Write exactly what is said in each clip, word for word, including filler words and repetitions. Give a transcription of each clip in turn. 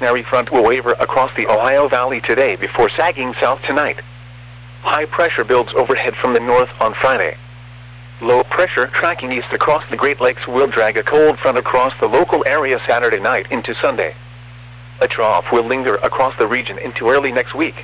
stationary front will waver across the Ohio Valley today before sagging south tonight. High pressure builds overhead from the north on Friday. Low pressure tracking east across the Great Lakes will drag a cold front across the local area Saturday night into Sunday. A trough will linger across the region into early next week.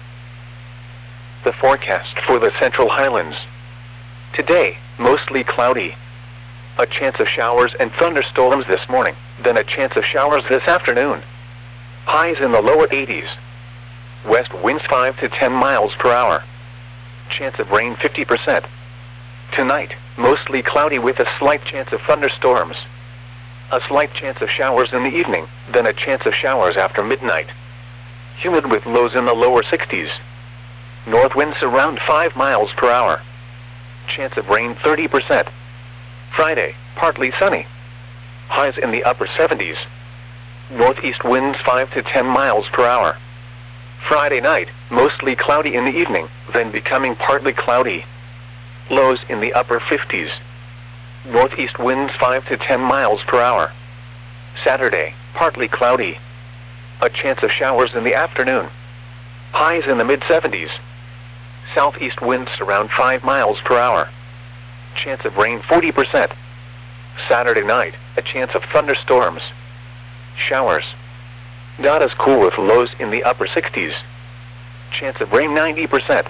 The forecast for the Central Highlands. Today, mostly cloudy. A chance of showers and thunderstorms this morning, then a chance of showers this afternoon. Highs in the lower eighties. West winds five to ten miles per hour. Chance of rain fifty percent. Tonight, mostly cloudy with a slight chance of thunderstorms. A slight chance of showers in the evening, then a chance of showers after midnight. Humid with lows in the lower sixties. North winds around five miles per hour. Chance of rain thirty percent. Friday, partly sunny. Highs in the upper seventies. Northeast winds five to ten miles per hour. Friday night, mostly cloudy in the evening, then becoming partly cloudy. Lows in the upper fifties. Northeast winds five to ten miles per hour. Saturday, partly cloudy. A chance of showers in the afternoon. Highs in the mid seventies. Southeast winds around five miles per hour. Chance of rain forty percent. Saturday night, a chance of thunderstorms. Showers. Not as cool with lows in the upper sixties. Chance of rain ninety percent.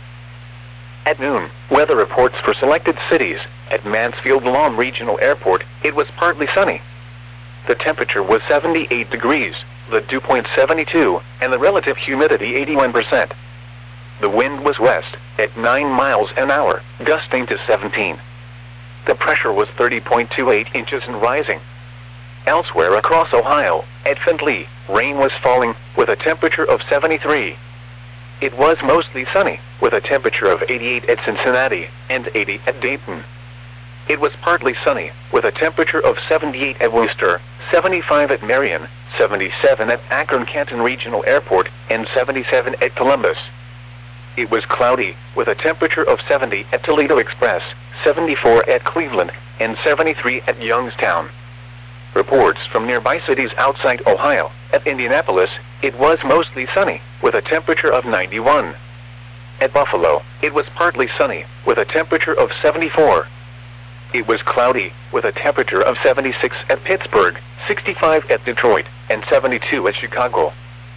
At noon, weather reports for selected cities. At Mansfield Lawn Regional Airport, it was partly sunny. The temperature was seventy-eight degrees, the dew point seventy-two, and the relative humidity eighty-one percent. The wind was west, at nine miles an hour, gusting to seventeen. The pressure was thirty point two eight inches and rising. Elsewhere across Ohio, at Findlay, rain was falling, with a temperature of seventy-three. It was mostly sunny, with a temperature of eighty-eight at Cincinnati, and eighty at Dayton. It was partly sunny, with a temperature of seventy-eight at Worcester, seventy-five at Marion, seventy-seven at Akron-Canton Regional Airport, and seventy-seven at Columbus. It was cloudy, with a temperature of seventy at Toledo Express, seventy-four at Cleveland, and seventy-three at Youngstown. Reports from nearby cities outside Ohio. At Indianapolis, it was mostly sunny, with a temperature of ninety-one. At Buffalo, it was partly sunny, with a temperature of seventy-four. It was cloudy, with a temperature of seventy-six at Pittsburgh, sixty-five at Detroit, and seventy-two at Chicago.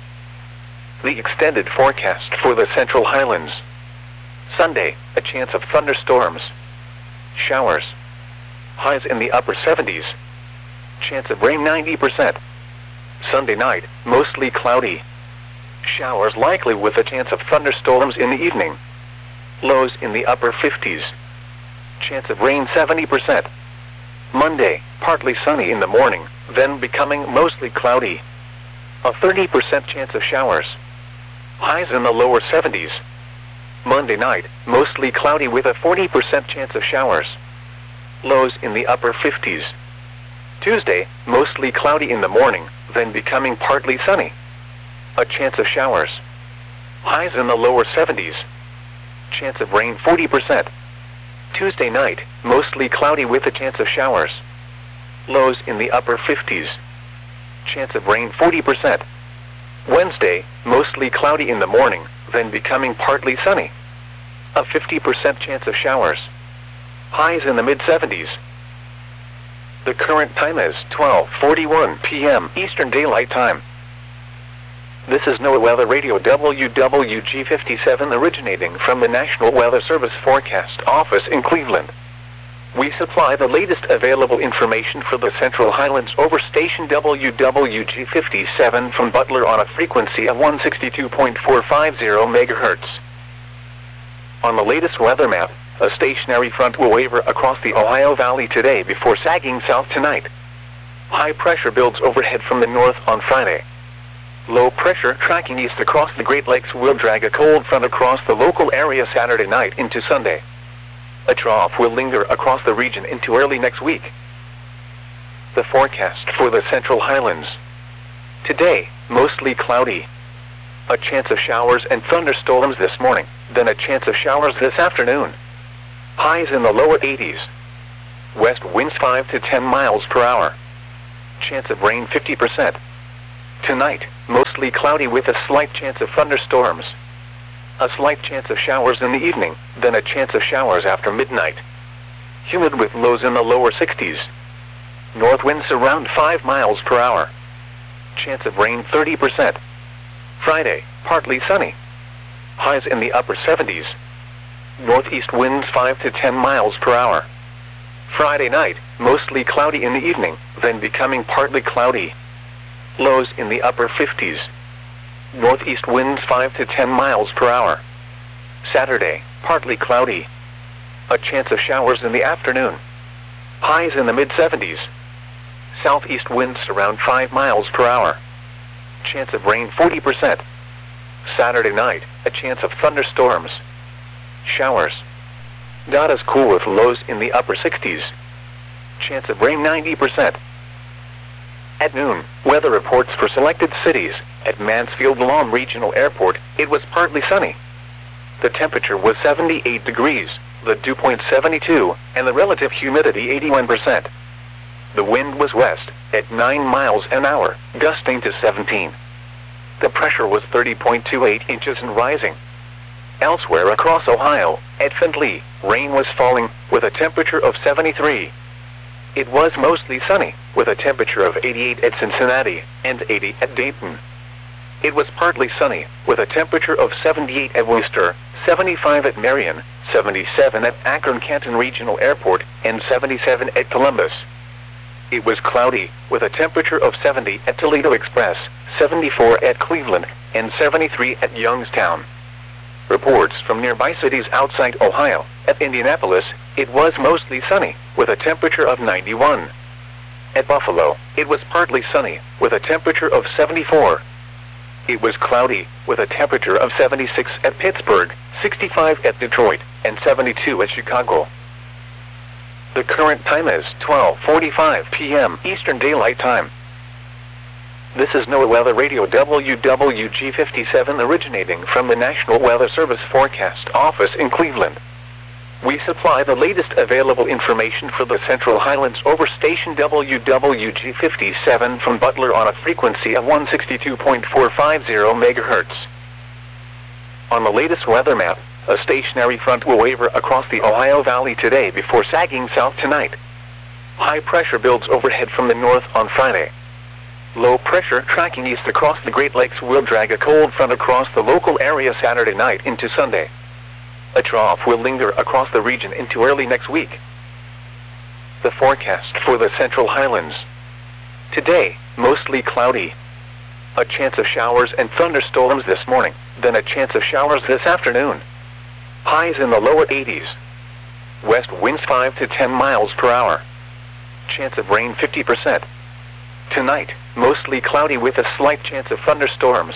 The extended forecast for the Central Highlands. Sunday, a chance of thunderstorms. Showers. Highs in the upper seventies. Chance of rain ninety percent. Sunday night, mostly cloudy. Showers likely with a chance of thunderstorms in the evening. Lows in the upper fifties. Chance of rain seventy percent. Monday, partly sunny in the morning, then becoming mostly cloudy. A thirty percent chance of showers. Highs in the lower seventies. Monday night, mostly cloudy with a forty percent chance of showers. Lows in the upper fifties. Tuesday, mostly cloudy in the morning, then becoming partly sunny. A chance of showers. Highs in the lower seventies. Chance of rain forty percent. Tuesday night, mostly cloudy with a chance of showers. Lows in the upper fifties. Chance of rain forty percent. Wednesday, mostly cloudy in the morning, then becoming partly sunny. A fifty percent chance of showers. Highs in the mid seventies. The current time is twelve forty-one p m Eastern Daylight Time. This is NOAA Weather Radio W W G fifty-seven originating from the National Weather Service Forecast Office in Cleveland. We supply the latest available information for the Central Highlands over station W W G fifty-seven from Butler on a frequency of one sixty-two point four five zero megahertz. On the latest weather map, a stationary front will waver across the Ohio Valley today before sagging south tonight. High pressure builds overhead from the north on Friday. Low pressure tracking east across the Great Lakes will drag a cold front across the local area Saturday night into Sunday. A trough will linger across the region into early next week. The forecast for the Central Highlands. Today, mostly cloudy. A chance of showers and thunderstorms this morning, then a chance of showers this afternoon. Highs in the lower eighties. West winds five to ten miles per hour. Chance of rain fifty percent. Tonight, mostly cloudy with a slight chance of thunderstorms. A slight chance of showers in the evening, then a chance of showers after midnight. Humid with lows in the lower sixties. North winds around five miles per hour. Chance of rain thirty percent. Friday, partly sunny. Highs in the upper seventies. Northeast winds five to ten miles per hour. Friday night, mostly cloudy in the evening, then becoming partly cloudy. Lows in the upper fifties. Northeast winds five to ten miles per hour. Saturday, partly cloudy. A chance of showers in the afternoon. Highs in the mid seventies. Southeast winds around five miles per hour. Chance of rain forty percent. Saturday night, a chance of thunderstorms. Showers. Not as cool with lows in the upper sixties. Chance of rain ninety percent. At noon, weather reports for selected cities. At Mansfield Lawn Regional Airport, it was partly sunny. The temperature was seventy-eight degrees, the dew point seventy-two, and the relative humidity eighty-one percent. The wind was west, at nine miles an hour, gusting to seventeen. The pressure was thirty point two eight inches and rising. Elsewhere across Ohio, at Findlay, rain was falling, with a temperature of seventy-three. It was mostly sunny, with a temperature of eighty-eight at Cincinnati, and eighty at Dayton. It was partly sunny, with a temperature of seventy-eight at Worcester, seventy-five at Marion, seventy-seven at Akron-Canton Regional Airport, and seventy-seven at Columbus. It was cloudy, with a temperature of seventy at Toledo Express, seventy-four at Cleveland, and seventy-three at Youngstown. Reports from nearby cities outside Ohio. At Indianapolis, it was mostly sunny, with a temperature of ninety-one. At Buffalo, it was partly sunny, with a temperature of seventy-four. It was cloudy, with a temperature of seventy-six at Pittsburgh, sixty-five at Detroit, and seventy-two at Chicago. The current time is twelve forty-five p m Eastern Daylight Time. This is NOAA Weather Radio W W G fifty-seven originating from the National Weather Service Forecast Office in Cleveland. We supply the latest available information for the Central Highlands over station W W G fifty-seven from Butler on a frequency of one sixty-two point four five zero megahertz. On the latest weather map, a stationary front will waver across the Ohio Valley today before sagging south tonight. High pressure builds overhead from the north on Friday. Low pressure tracking east across the Great Lakes will drag a cold front across the local area Saturday night into Sunday. A trough will linger across the region into early next week. The forecast for the Central Highlands. Today, mostly cloudy. A chance of showers and thunderstorms this morning, then a chance of showers this afternoon. Highs in the lower eighties. West winds five to ten miles per hour. Chance of rain fifty percent. Tonight, mostly cloudy with a slight chance of thunderstorms.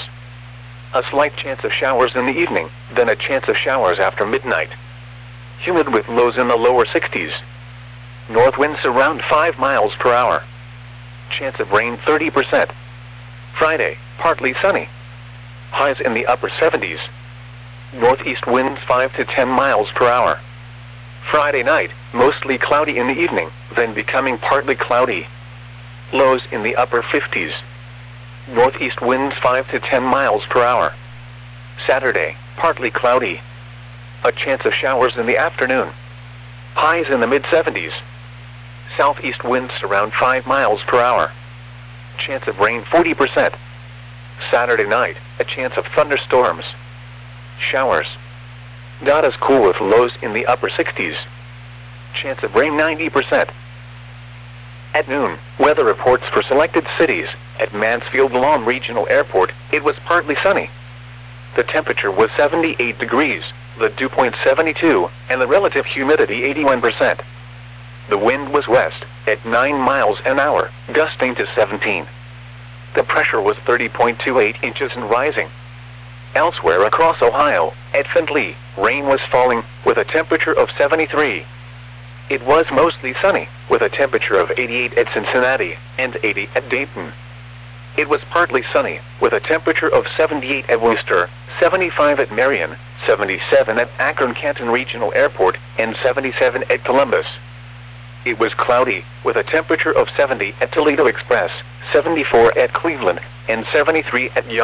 A slight chance of showers in the evening, then a chance of showers after midnight. Humid with lows in the lower sixties. North winds around five miles per hour. Chance of rain thirty percent. Friday, partly sunny. Highs in the upper seventies. Northeast winds five to ten miles per hour. Friday night, mostly cloudy in the evening, then becoming partly cloudy. Lows in the upper fifties. Northeast winds five to ten miles per hour. Saturday, partly cloudy. A chance of showers in the afternoon. Highs in the mid seventies. Southeast winds around five miles per hour. Chance of rain forty percent. Saturday night, a chance of thunderstorms. Showers. Not as cool with lows in the upper sixties. Chance of rain ninety percent. At noon, weather reports for selected cities. At Mansfield Lawn Regional Airport, it was partly sunny. The temperature was seventy-eight degrees, the dew point seventy-two, and the relative humidity eighty-one percent. The wind was west, at nine miles an hour, gusting to seventeen. The pressure was thirty point two eight inches and rising. Elsewhere across Ohio, at Findlay, rain was falling, with a temperature of seventy-three. It was mostly sunny, with a temperature of eighty-eight at Cincinnati, and eighty at Dayton. It was partly sunny, with a temperature of seventy-eight at Worcester, seventy-five at Marion, seventy-seven at Akron-Canton Regional Airport, and seventy-seven at Columbus. It was cloudy, with a temperature of seventy at Toledo Express, seventy-four at Cleveland, and seventy-three at Young.